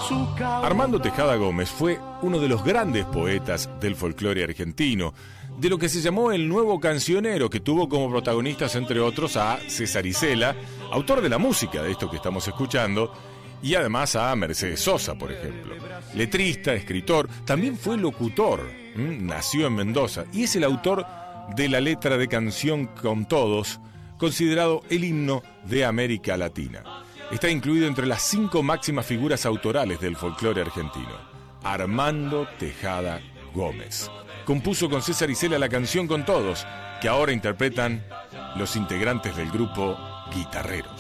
Armando Tejada Gómez fue uno de los grandes poetas del folclore argentino, de lo que se llamó el nuevo cancionero, que tuvo como protagonistas, entre otros, a César Isela, autor de la música de esto que estamos escuchando, y además a Mercedes Sosa, por ejemplo. Letrista, escritor, también fue locutor, nació en Mendoza, y es el autor de la letra de Canción con Todos, considerado el himno de América Latina. Está incluido entre las 5 máximas figuras autorales del folclore argentino. Armando Tejada Gómez compuso con César Isela la Canción con Todos, que ahora interpretan los integrantes del grupo Guitarreros.